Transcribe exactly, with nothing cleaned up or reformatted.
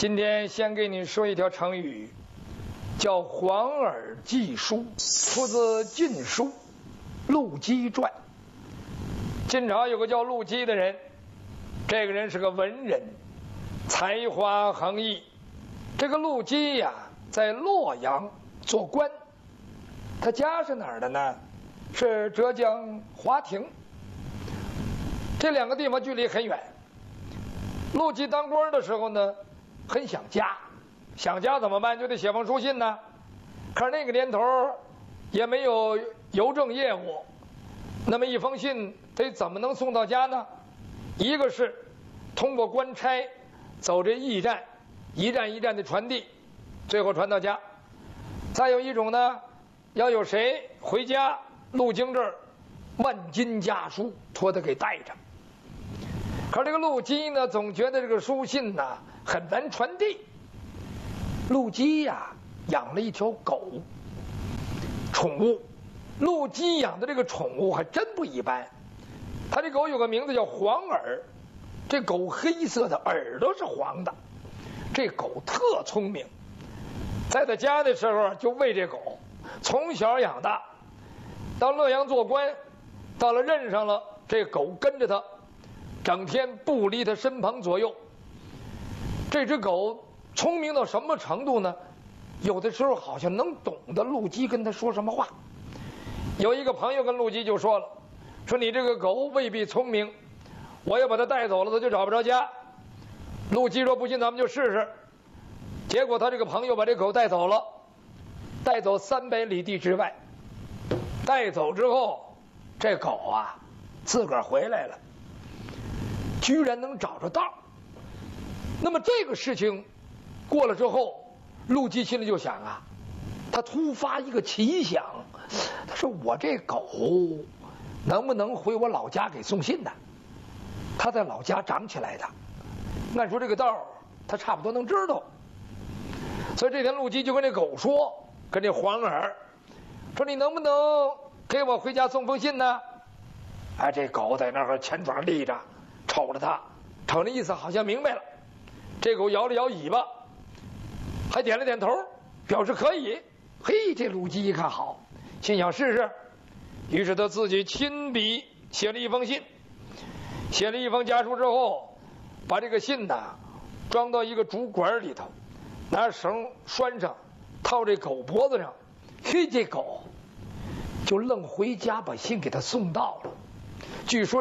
今天先给你说一条成语，叫黄耳记书，出自《晋书·陆机传》。晋朝有个叫陆机的人，这个人是个文人，才华横溢。这个陆机呀，在洛阳做官，他家是哪儿的呢？是浙江华亭。这两个地方距离很远。陆机当官的时候呢，很想家，想家怎么办？就得写封书信呢。可是那个年头也没有邮政业务，那么一封信得怎么能送到家呢？一个是通过官差走这驿站，一站一站的传递，最后传到家。再有一种呢，要有谁回家路经这儿，万金家书托他给带着。可是这个陆机呢，总觉得这个书信呢很难传递。陆机呀，养了一条狗，宠物。陆机养的这个宠物还真不一般。他这狗有个名字叫黄耳，这狗黑色的，耳朵是黄的。这狗特聪明，在他家的时候就喂这狗，从小养大，到洛阳做官，到了任上了，这狗跟着他，整天不离他身旁左右。这只狗聪明到什么程度呢？有的时候好像能懂得陆机跟他说什么话。有一个朋友跟陆机就说了，说你这个狗未必聪明，我要把它带走了，它就找不着家。陆机说不信咱们就试试。结果他这个朋友把这狗带走了，带走三百里地之外。带走之后，这狗啊自个儿回来了，居然能找着道。那么这个事情过了之后，陆机心里就想啊，他突发一个奇想，他说我这狗能不能回我老家给送信呢？他在老家长起来的，按说这个道他差不多能知道。所以这天陆机就跟这狗说，跟这黄耳说，你能不能给我回家送封信呢？哎，这狗在那儿前爪立着，瞅着他，瞅那意思好像明白了。这狗摇了摇尾巴，还点了点头，表示可以。嘿，这陆机一看好，心想试试。于是他自己亲笔写了一封信，写了一封家书之后，把这个信呢装到一个竹管里头，拿绳拴上，套这狗脖子上。嘿，这狗就愣回家把信给他送到了。据说